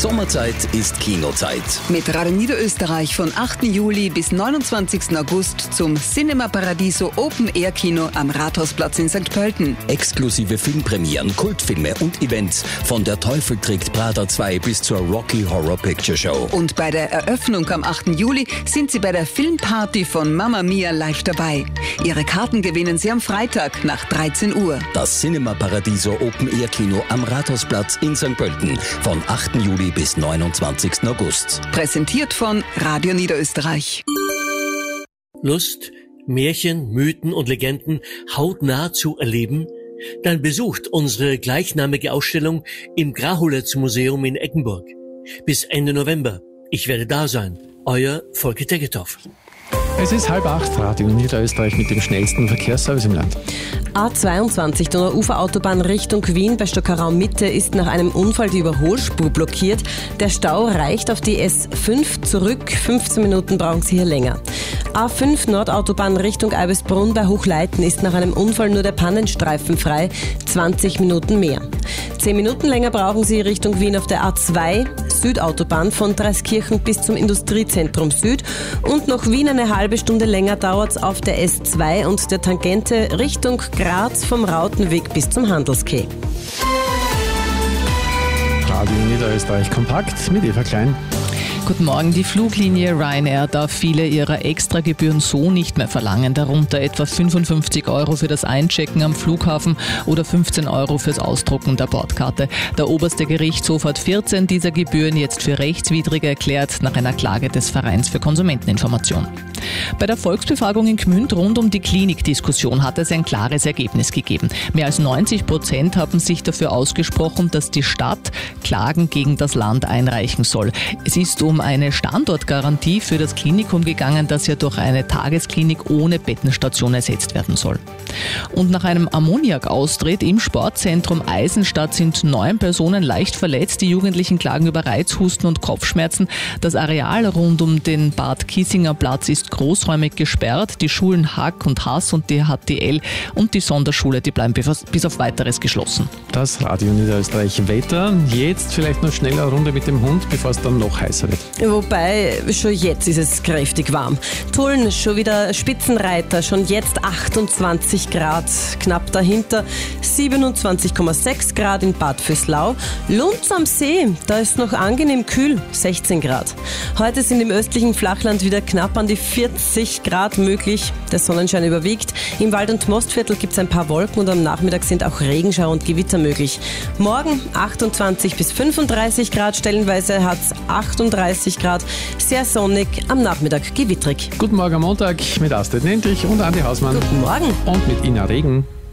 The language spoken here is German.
Sommerzeit ist Kinozeit. Mit Radio Niederösterreich von 8. Juli bis 29. August zum Cinema Paradiso Open Air Kino am Rathausplatz in St. Pölten. Exklusive Filmpremieren, Kultfilme und Events von Der Teufel trägt Prada 2 bis zur Rocky Horror Picture Show. Und bei der Eröffnung am 8. Juli sind Sie bei der Filmparty von Mamma Mia live dabei. Ihre Karten gewinnen Sie am Freitag nach 13 Uhr. Das Cinema Paradiso Open Air Kino am Rathausplatz in St. Pölten von 8. Juli bis 29. August. Präsentiert von Radio Niederösterreich. Lust, Märchen, Mythen und Legenden hautnah zu erleben? Dann besucht unsere gleichnamige Ausstellung im Grahulitz-Museum in Eggenburg. Bis Ende November. Ich werde da sein. Euer Volker Tegethoff. Es ist 7:30, Radio Niederösterreich mit dem schnellsten Verkehrsservice im Land. A22 Donauuferautobahn Richtung Wien bei Stockerau Mitte ist nach einem Unfall die Überholspur blockiert. Der Stau reicht auf die S5 zurück. 15 Minuten brauchen Sie hier länger. A5 Nordautobahn Richtung Eibisbrunn bei Hochleiten ist nach einem Unfall nur der Pannenstreifen frei. 20 Minuten mehr. 10 Minuten länger brauchen Sie Richtung Wien auf der A2 Südautobahn von Dreiskirchen bis zum Industriezentrum Süd. Und noch Wien eine halbe Stunde länger dauert es auf der S2 und der Tangente Richtung Graz vom Rautenweg bis zum Handelskeh. Radio Niederösterreich kompakt mit Eva Klein. Guten Morgen. Die Fluglinie Ryanair darf viele ihrer Extragebühren so nicht mehr verlangen, darunter etwa 55 € für das Einchecken am Flughafen oder 15 € fürs Ausdrucken der Bordkarte. Der oberste Gerichtshof hat 14 dieser Gebühren jetzt für rechtswidrig erklärt, nach einer Klage des Vereins für Konsumenteninformation. Bei der Volksbefragung in Gmünd rund um die Klinikdiskussion hat es ein klares Ergebnis gegeben. Mehr als 90% haben sich dafür ausgesprochen, dass die Stadt Klagen gegen das Land einreichen soll. Es ist um eine Standortgarantie für das Klinikum gegangen, das ja durch eine Tagesklinik ohne Bettenstation ersetzt werden soll. Und nach einem Ammoniakaustritt im Sportzentrum Eisenstadt sind 9 Personen leicht verletzt. Die Jugendlichen klagen über Reizhusten und Kopfschmerzen. Das Areal rund um den Bad Kissinger Platz ist großräumig gesperrt. Die Schulen Hack und Hass und die HTL und die Sonderschule, die bleiben bis auf Weiteres geschlossen. Das Radio Niederösterreich Wetter. Jetzt vielleicht noch schnell eine Runde mit dem Hund, bevor es dann noch heißer wird. Wobei, schon jetzt ist es kräftig warm. Tulln schon wieder Spitzenreiter, schon jetzt 28 Grad. Knapp dahinter 27,6 Grad in Bad Vöslau. Lunz am See, da ist noch angenehm kühl, 16 Grad. Heute sind im östlichen Flachland wieder knapp an die 40 Grad möglich. Der Sonnenschein überwiegt. Im Wald- und Mostviertel gibt es ein paar Wolken und am Nachmittag sind auch Regenschauer und Gewitter möglich. Morgen 28 bis 35 Grad, stellenweise hat es 38 Grad, sehr sonnig, am Nachmittag gewittrig. Guten Morgen am Montag mit Astrid Nendrich und Andi Hausmann. Guten Morgen. Und mit Ina Regen.